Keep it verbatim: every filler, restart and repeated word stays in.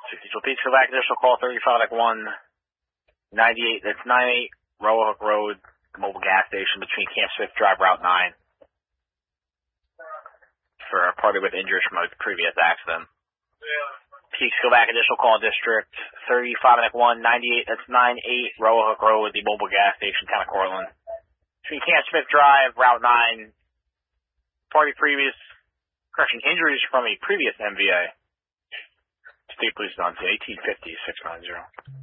sixty-two Peekskill back, additional call thirty-five like one ninety-eight, that's nine eight Rowa Hook Road, the mobile gas station between Camp Smith Drive, Route nine. For a party with injuries from a previous accident. Peekskill back, additional call district thirty-five like one ninety-eight, that's nine eight Rowa Hook Road, the mobile gas station, Town of Cortland. Between Camp Smith Drive, Route nine. Party previous, correction, injuries from a previous M V A. State Police on to eighteen fifty, six nine zero.